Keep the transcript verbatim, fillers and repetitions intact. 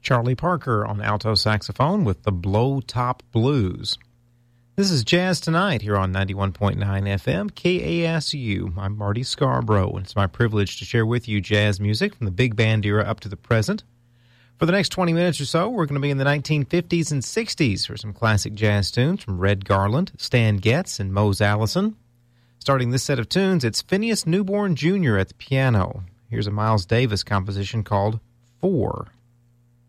Charlie Parker on alto saxophone with the Blow Top Blues. This is Jazz Tonight here on ninety-one point nine F M K A S U. I'm Marty Scarborough, and it's my privilege to share with you jazz music from the big band era up to the present. For the next twenty minutes or so, we're going to be in the nineteen fifties and sixties for some classic jazz tunes from Red Garland, Stan Getz, and Mose Allison. Starting this set of tunes, it's Phineas Newborn Junior at the piano. Here's a Miles Davis composition called Four.